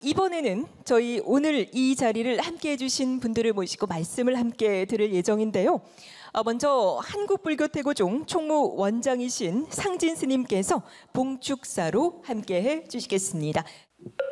이번에는 저희 오늘 이 자리를 함께해 주신 분들을 모시고 말씀을 함께 들을 예정인데요. 먼저 한국불교태고종 총무 원장이신 상진 스님께서 봉축사로 함께해 주시겠습니다.